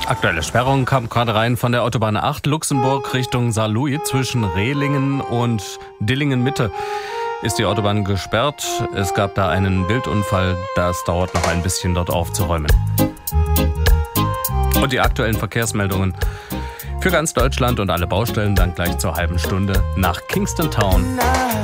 Aktuelle Sperrung kam gerade rein von der Autobahn 8 Luxemburg Richtung Saarlouis. Zwischen Rehlingen und Dillingen Mitte ist die Autobahn gesperrt. Es gab da einen Wildunfall. Das dauert noch ein bisschen, dort aufzuräumen. Und die aktuellen Verkehrsmeldungen für ganz Deutschland und alle Baustellen dann gleich zur halben Stunde nach Kingston Town.